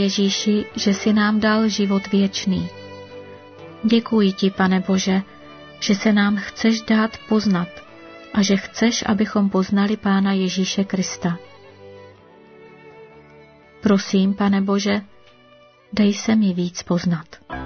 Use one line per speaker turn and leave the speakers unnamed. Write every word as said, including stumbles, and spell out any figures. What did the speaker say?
Ježíši, že jsi nám dal život věčný. Děkuji ti, Pane Bože, že se nám chceš dát poznat a že chceš, abychom poznali Pána Ježíše Krista. Prosím, Pane Bože, dej se mi víc poznat.